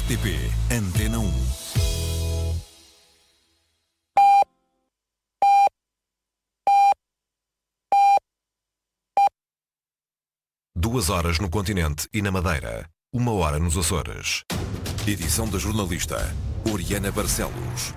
RTP Antena 1. Duas horas no continente e na Madeira. 1 hora nos Açores. Edição da jornalista Oriana Barcelos.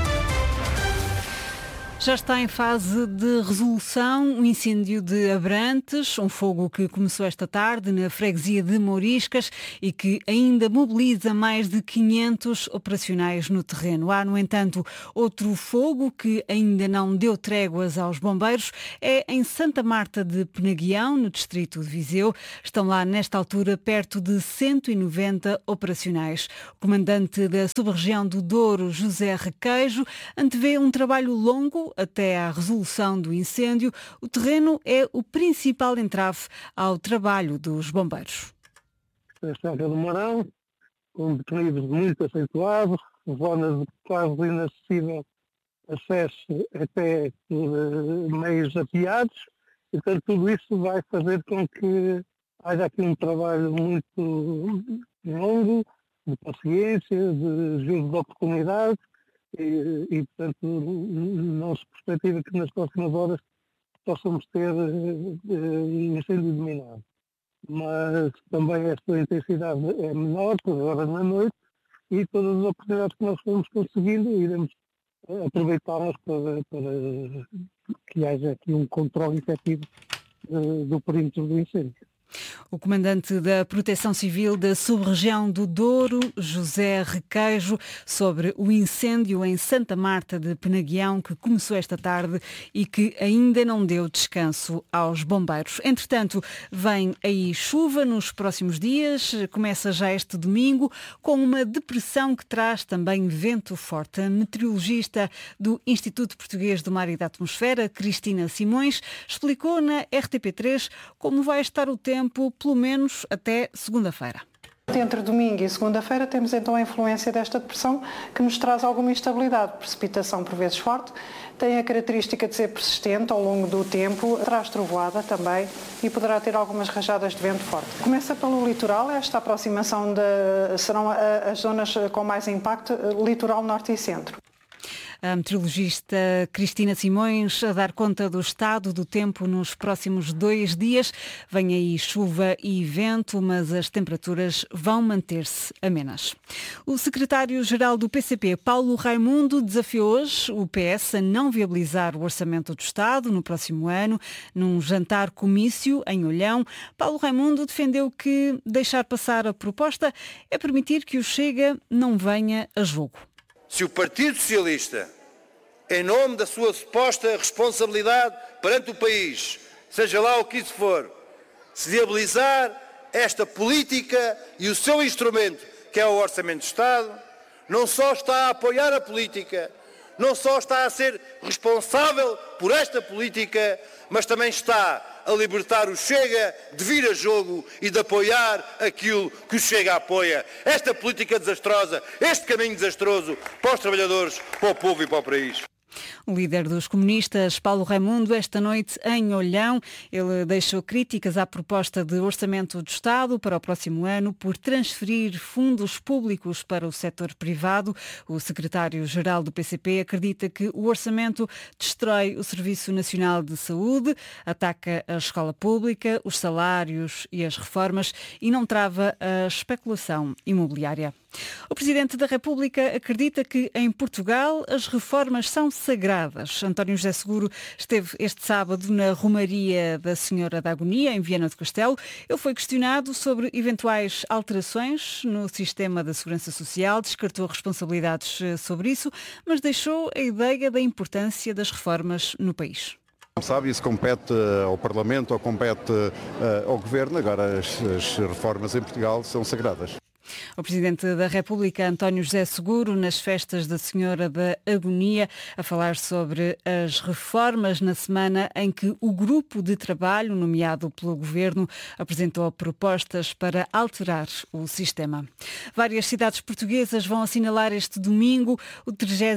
Já está em fase de resolução o incêndio de Abrantes, um fogo que começou esta tarde na freguesia de Mouriscas e que ainda mobiliza mais de 500 operacionais no terreno. Há, no entanto, outro fogo que ainda não deu tréguas aos bombeiros. É em Santa Marta de Penaguião, no distrito de Viseu. Estão lá, nesta altura, perto de 190 operacionais. O comandante da sub-região do Douro, José Requeijo, antevê um trabalho longo até à resolução do incêndio. O terreno é o principal entrave ao trabalho dos bombeiros. A Serra do Marão, com declives muito acentuados, zonas de quase inacessível acesso até por meios apiados, e portanto tudo isso vai fazer com que haja aqui um trabalho muito longo, de paciência, de juízo de oportunidade, e portanto não se perspectiva que nas próximas horas possamos ter incêndio dominado. Mas também esta intensidade é menor, por agora na noite, e todas as oportunidades que nós fomos conseguindo iremos aproveitá-las para que haja aqui um controle efetivo do perímetro do incêndio. O comandante da Proteção Civil da sub-região do Douro, José Requeijo, sobre o incêndio em Santa Marta de Penaguião, que começou esta tarde e que ainda não deu descanso aos bombeiros. Entretanto, vem aí chuva nos próximos dias, começa já este domingo, com uma depressão que traz também vento forte. A meteorologista do Instituto Português do Mar e da Atmosfera, Cristina Simões, explicou na RTP3 como vai estar o tempo, pelo menos até segunda-feira. Entre domingo e segunda-feira temos então a influência desta depressão que nos traz alguma instabilidade, precipitação por vezes forte, tem a característica de ser persistente ao longo do tempo, traz trovoada também e poderá ter algumas rajadas de vento forte. Começa pelo litoral, esta aproximação serão as zonas com mais impacto, litoral norte e centro. A meteorologista Cristina Simões a dar conta do estado do tempo nos próximos 2 dias. Vem aí chuva e vento, mas as temperaturas vão manter-se amenas. O secretário-geral do PCP, Paulo Raimundo, desafiou hoje o PS a não viabilizar o orçamento do Estado no próximo ano. Num jantar-comício em Olhão, Paulo Raimundo defendeu que deixar passar a proposta é permitir que o Chega não venha a jogo. Se o Partido Socialista, em nome da sua suposta responsabilidade perante o país, seja lá o que isso for, se viabilizar esta política e o seu instrumento, que é o Orçamento de Estado, não só está a apoiar a política, não só está a ser responsável por esta política, mas também está a libertar o Chega de vir a jogo e de apoiar aquilo que o Chega apoia. Esta política desastrosa, este caminho desastroso para os trabalhadores, para o povo e para o país. O líder dos comunistas, Paulo Raimundo, esta noite em Olhão, ele deixou críticas à proposta de orçamento do Estado para o próximo ano por transferir fundos públicos para o setor privado. O secretário-geral do PCP acredita que o orçamento destrói o Serviço Nacional de Saúde, ataca a escola pública, os salários e as reformas e não trava a especulação imobiliária. O Presidente da República acredita que em Portugal as reformas são sagradas. António José Seguro esteve este sábado na Romaria da Senhora da Agonia, em Viana do Castelo. Ele foi questionado sobre eventuais alterações no sistema da Segurança Social, descartou responsabilidades sobre isso, mas deixou a ideia da importância das reformas no país. Sabe, isso compete ao Parlamento ou compete ao Governo. Agora as reformas em Portugal são sagradas. O Presidente da República, António José Seguro, nas festas da Senhora da Agonia, a falar sobre as reformas na semana em que o grupo de trabalho, nomeado pelo Governo, apresentou propostas para alterar o sistema. Várias cidades portuguesas vão assinalar este domingo o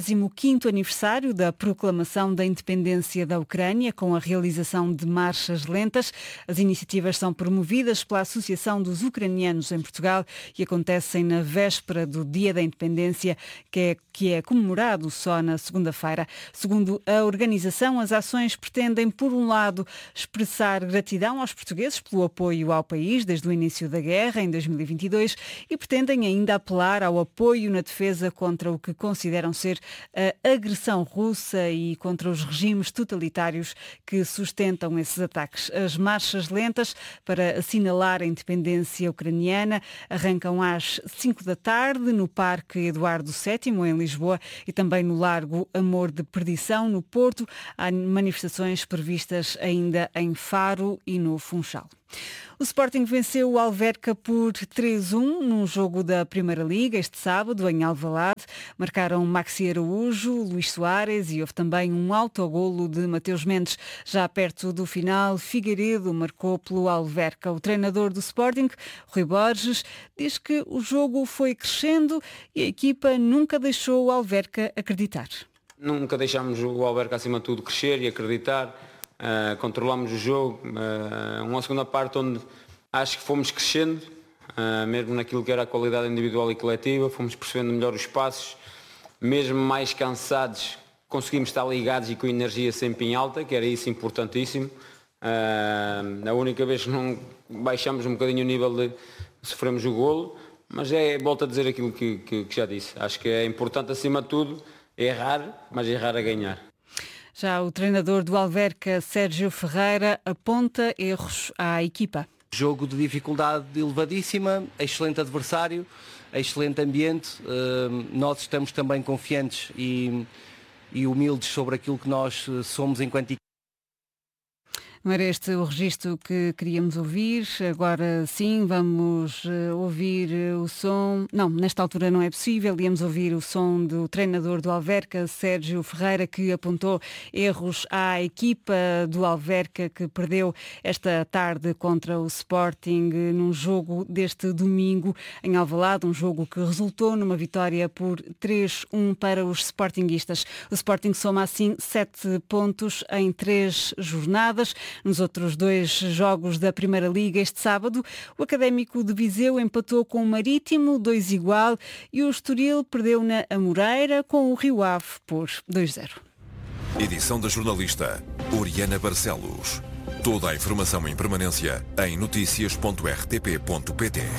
35º aniversário da proclamação da independência da Ucrânia, com a realização de marchas lentas. As iniciativas são promovidas pela Associação dos Ucranianos em Portugal e acontecem acontecem na véspera do Dia da Independência, que é comemorado só na segunda-feira. Segundo a organização, as ações pretendem, por um lado, expressar gratidão aos portugueses pelo apoio ao país desde o início da guerra, em 2022, e pretendem ainda apelar ao apoio na defesa contra o que consideram ser a agressão russa e contra os regimes totalitários que sustentam esses ataques. As marchas lentas para assinalar a independência ucraniana arrancam às 5 da tarde no Parque Eduardo VII, em Lisboa, e também no Largo Amor de Perdição, no Porto. Há manifestações previstas ainda em Faro e no Funchal. O Sporting venceu o Alverca por 3-1 num jogo da Primeira Liga este sábado em Alvalade. Marcaram Maxi Araújo, Luís Soares e houve também um autogolo de Mateus Mendes. Já perto do final, Figueiredo marcou pelo Alverca. O treinador do Sporting, Rui Borges, diz que o jogo foi crescendo e a equipa nunca deixou o Alverca acreditar. Nunca deixámos o Alverca acima de tudo crescer e acreditar. Controlámos o jogo, uma segunda parte onde acho que fomos crescendo, mesmo naquilo que era a qualidade individual e coletiva, fomos percebendo melhor os passos, mesmo mais cansados, conseguimos estar ligados e com energia sempre em alta, que era isso importantíssimo. A única vez que não baixamos um bocadinho o nível de sofremos o golo, mas volto a dizer aquilo que já disse, acho que é importante acima de tudo errar, mas errar a ganhar. Já o treinador do Alverca, Sérgio Ferreira, aponta erros à equipa. Jogo de dificuldade elevadíssima, excelente adversário, excelente ambiente. Nós estamos também confiantes e humildes sobre aquilo que nós somos enquanto equipa. Não era este o registro que queríamos ouvir. Agora sim, vamos ouvir o som. Não, nesta altura não é possível. Íamos ouvir o som do treinador do Alverca, Sérgio Ferreira, que apontou erros à equipa do Alverca, que perdeu esta tarde contra o Sporting num jogo deste domingo em Alvalade, um jogo que resultou numa vitória por 3-1 para os sportinguistas. O Sporting soma assim 7 pontos em 3 jornadas. Nos outros 2 jogos da Primeira Liga este sábado, o Académico de Viseu empatou com o Marítimo, 2-2, e o Estoril perdeu na Amoreira com o Rio Ave por 2-0. Edição da jornalista Oriana Barcelos. Toda a informação em permanência em noticias.rtp.pt.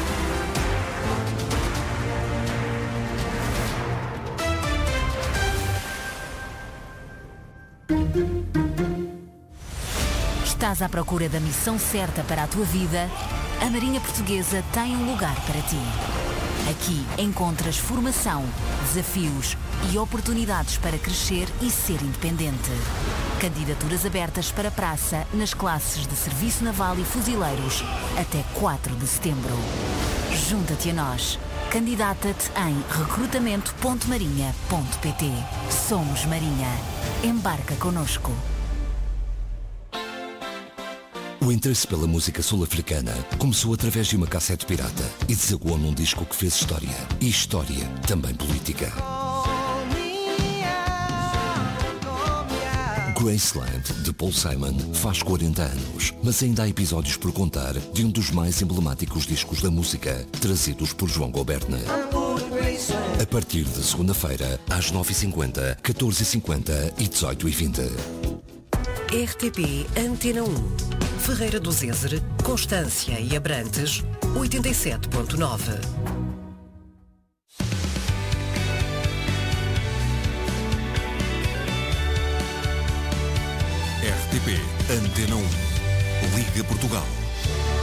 Estás à procura da missão certa para a tua vida? A Marinha Portuguesa tem um lugar para ti. Aqui encontras formação, desafios e oportunidades para crescer e ser independente. Candidaturas abertas para praça nas classes de Serviço Naval e Fuzileiros até 4 de setembro. Junta-te a nós. Candidata-te em recrutamento.marinha.pt. Somos Marinha. Embarca connosco. O interesse pela música sul-africana começou através de uma cassete pirata e desaguou num disco que fez história. E história também política. Graceland, de Paul Simon, faz 40 anos, mas ainda há episódios por contar de um dos mais emblemáticos discos da música, trazidos por João Goberna. A partir de segunda-feira, às 9h50, 14h50 e 18h20. RTP Antena 1. Ferreira do Zézer, Constância e Abrantes, 87.9. RTP Antena 1. Liga Portugal.